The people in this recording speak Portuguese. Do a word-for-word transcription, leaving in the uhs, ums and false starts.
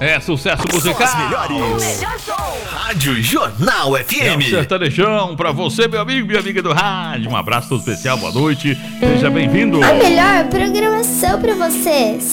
É sucesso musical. As melhores. Rádio Jornal F M. É um sertanejão pra você, meu amigo, minha amiga do rádio. Um abraço todo especial, boa noite. Seja bem-vindo. A melhor programação pra você.